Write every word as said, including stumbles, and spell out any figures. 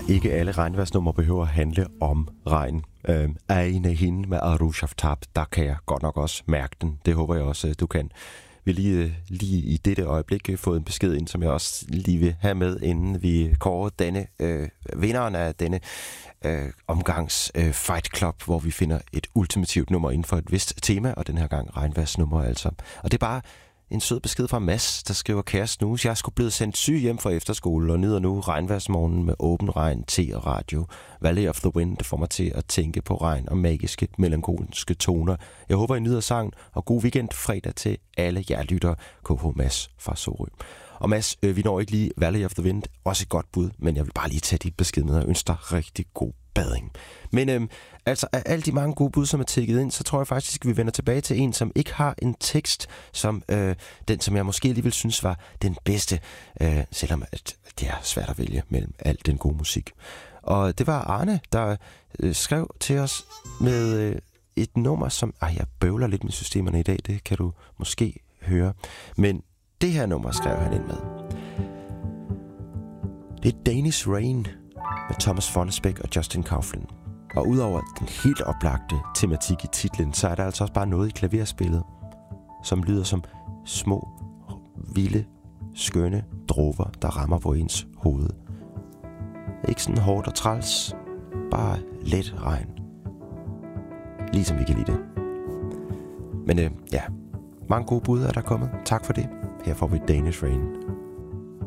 ikke alle regnværsnumre behøver at handle om regn. Øh, Ejne hende med Arush Aftab, der kan jeg godt nok også mærke den. Det håber jeg også, du kan. Vi lige, lige i dette øjeblik fået en besked ind, som jeg også lige vil have med, inden vi kårer denne øh, vinderen af denne øh, omgangs øh, Fight Club, hvor vi finder et ultimativt nummer inden for et vist tema, og den her gang regnværsnummer altså. Og det er bare en sød besked fra Mads, der skriver: kære snus, jeg er sgu blevet sendt syg hjem fra efterskole og nyder nu regnværsmorgen med åben regn, te og radio. Valley of the Wind får mig til at tænke på regn og magiske, melankolske toner. Jeg håber, I nyder sangen, og god weekend fredag til alle jer lytter. K H Mads fra Sorø. Og Mads, øh, vi når ikke lige Valley of the Wind, også et godt bud, men jeg vil bare lige tage dit besked med og ønske dig rigtig god bading. Men øhm, altså af alle de mange gode bud, som er tækket ind, så tror jeg faktisk, at vi vender tilbage til en, som ikke har en tekst, som øh, den, som jeg måske alligevel synes var den bedste, øh, selvom at det er svært at vælge mellem al den gode musik. Og det var Arne, der øh, skrev til os med øh, et nummer, som... Ej, jeg bøvler lidt med systemerne i dag, det kan du måske høre. Men det her nummer skrev han ind med. Det er Danish Rain med Thomas Fonnesbech og Justin Kauflin. Og udover den helt oplagte tematik i titlen, så er der altså også bare noget i klaverspillet, som lyder som små, vilde, skønne dråber, der rammer på ens hoved. Ikke sådan hårdt og træls, bare let regn. Ligesom vi kan lide det. Men øh, ja, mange gode bud er der kommet. Tak for det. Her får vi Danish Rain.